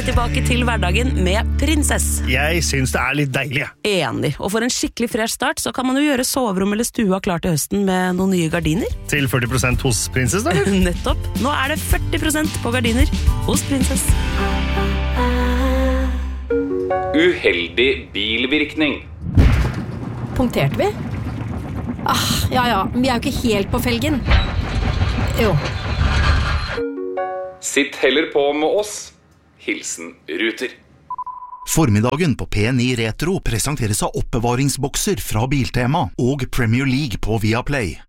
tilbake til hverdagen med Prinsess. Jeg synes det litt deilig. Enig, og for en skikkelig fresh start så kan man jo gjøre soverom eller stua klar til høsten med noen nye gardiner. Til 40% hos Prinsess, da? Nettopp. Nå det 40% på gardiner hos Prinsess. Uheldig bilvirkning. Punkterte vi? Ja, vi jo ikke helt på felgen. Jo. Sitt heller på med oss. Hilsen Ruter. Formiddagen på P9 Retro presenteres av oppbevaringsbokser fra Biltema og Premier League på Viaplay.